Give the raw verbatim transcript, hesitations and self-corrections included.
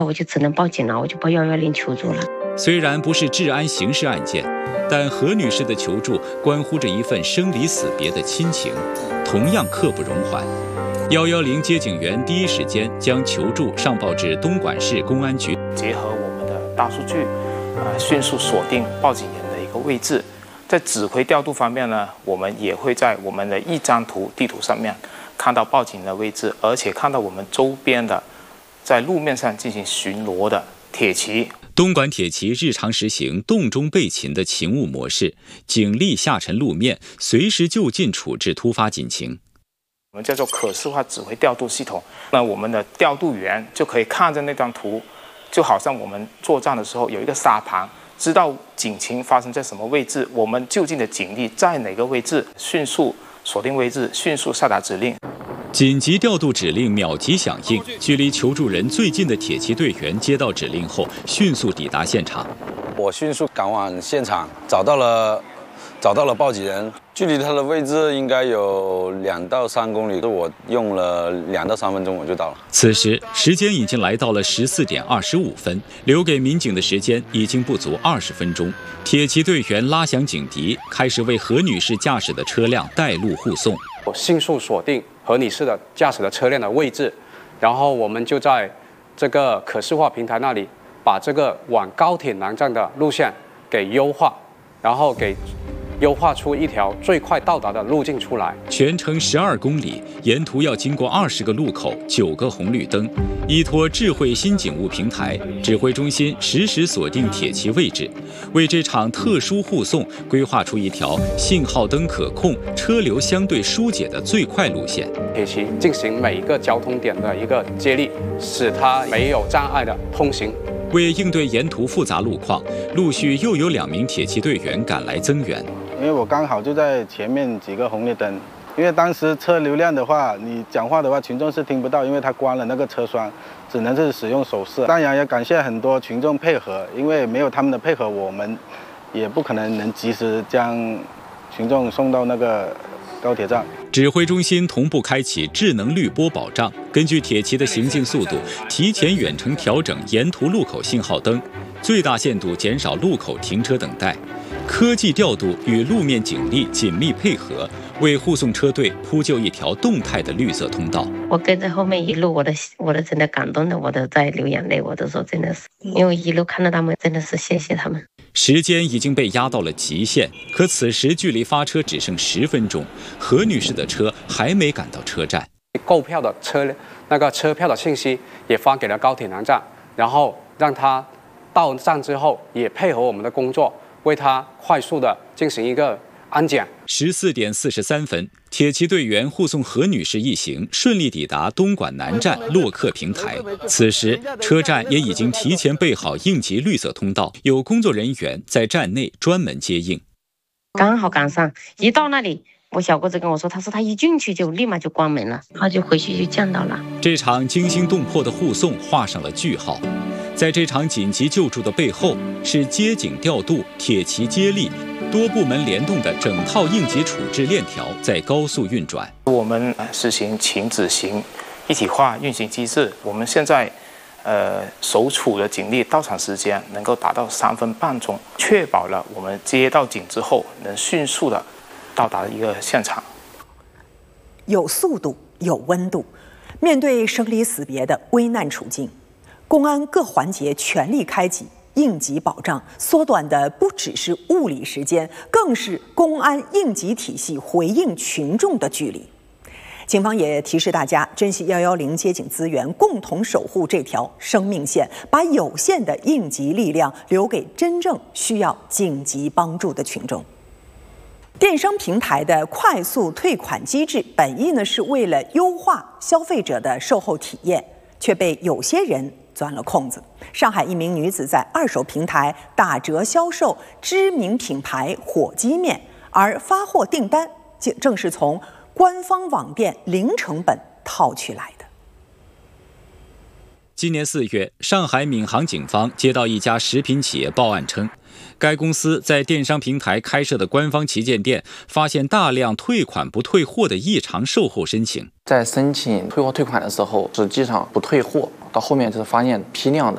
我就只能报警了，我就报一一零求助了。 虽然不是治安刑事案件，但何女士的求助关乎着一份生离死别的亲情，同样刻不容缓。一一零接警员第一时间将求助上报至东莞市公安局， 结合我们的大数据，呃，迅速锁定报警人的一个位置。在指挥调度方面呢，我们也会在我们的一张图地图上面看到报警的位置，而且看到我们周边的在路面上进行巡逻的铁骑。 东莞铁骑日常实行洞中备勤的勤务模式，警力下沉路面，随时就近处置突发警情。 我们叫做可视化指挥调度系统。那我们的调度员就可以看着那张图，就好像我们作战的时候有一个沙盘，知道警情发生在什么位置，我们就近的警力在哪个位置，迅速锁定位置，迅速下达指令。 紧急调度指令秒级响应，距离求助人最近的铁骑队员接到指令后，迅速抵达现场。 我迅速赶往现场，找到了找到了报警人，距离他的位置应该有两到三公里，我用了两到三分钟我就到了。 此时时间已经来到了十四点二十五分，留给民警的时间已经不足二十分钟。铁骑队员拉响警笛，开始为何女士驾驶的车辆带路护送。 我迅速锁定何女士的驾驶的车辆的位置，然后我们就在这个可视化平台那里把这个往高铁南站的路线给优化，然后给优化出一条最快到达的路径出来。 全程十二公里，沿途要经过二十个路口、九个红绿灯。依托智慧新警务平台，指挥中心实时锁定铁骑位置，为这场特殊护送规划出一条信号灯可控、车流相对疏解的最快路线。 铁骑进行每一个交通点的一个接力，使它没有障碍的通行。 为应对沿途复杂路况，陆续又有两名铁骑队员赶来增援。 因为我刚好就在前面几个红绿灯，因为当时车流量的话，你讲话的话，群众是听不到，因为他关了那个车窗，只能是使用手势。当然也感谢很多群众配合，因为没有他们的配合，我们也不可能能及时将群众送到那个高铁站。 指挥中心同步开启智能滤波保障，根据铁骑的行进速度，提前远程调整沿途路口信号灯，最大限度减少路口停车等待。科技调度与路面警力紧密配合，为护送车队铺就一条动态的绿色通道。 我跟在后面一路，我的我的真的感动的，我都在流眼泪，我都说真的是，因为一路看到他们，真的是谢谢他们。 时间已经被压到了极限，可此时距离发车只剩十分钟，何女士的车还没赶到车站。 购票的车那个车票的信息也发给了高铁南站，然后让他到站之后也配合我们的工作，为他快速的进行一个安检。 十四点四十三分，铁骑队员护送何女士一行顺利抵达东莞南站洛克平台。此时，车站也已经提前备好应急绿色通道，有工作人员在站内专门接应。 刚好赶上，一到那里，我小姑子跟我说，他说他一进去就立马就关门了，他就回去就见到了。 这场惊心动魄的护送画上了句号。在这场紧急救助的背后，是接警调度、铁骑接力、多部门联动的整套应急处置链条在高速运转。 我们实行情指行一体化运行机制，我们现在呃所处的警力到场时间能够达到三分半钟，确保了我们接到警之后能迅速的到达一个现场。 有速度，有温度，面对生离死别的危难处境，公安各环节全力开启应急保障，缩短的不只是物理时间，更是公安应急体系回应群众的距离。警方也提示大家珍惜一一零接警资源，共同守护这条生命线，把有限的应急力量留给真正需要紧急帮助的群众。电商平台的快速退款机制本意呢是为了优化消费者的售后体验，却被有些人钻了空子。上海一名女子在二手平台打折销售知名品牌火鸡面，而发货订单正是从官方网店零成本套取来的。 今年四月，上海闵行警方接到一家食品企业报案称，该公司在电商平台开设的官方旗舰店发现大量退款不退货的异常售后申请。 在申请退货退款的时候，实际上不退货，到后面就是发现批量的